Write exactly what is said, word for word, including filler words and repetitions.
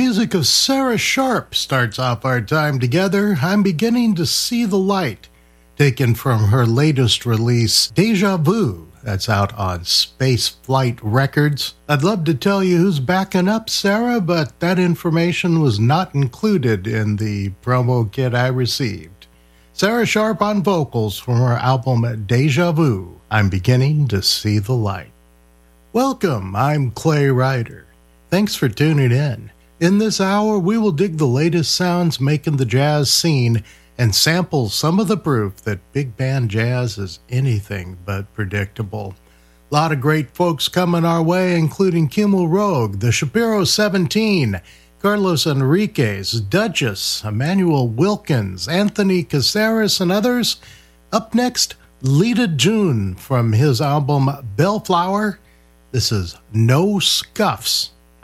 music of Sarah Sharp starts off our time together. I'm Beginning to See the Light, taken from her latest release, Deja Vu. That's out on Space Flight Records. I'd love to tell you who's backing up Sarah, but that information was not included in the promo kit I received. Sarah Sharp on vocals from her album Deja Vu, I'm Beginning to See the Light. Welcome, I'm Clay Ryder. Thanks for tuning in. In this hour, we will dig the latest sounds making the jazz scene and sample some of the proof that big band jazz is anything but predictable. A lot of great folks coming our way, including Kimmel Rogue, the Shapiro seventeen, Carlos Enriquez, Duchess, Emmanuel Wilkins, Anthony Caceres, and others. Up next, Lita June from his album Bellflower. This is No Scuffs.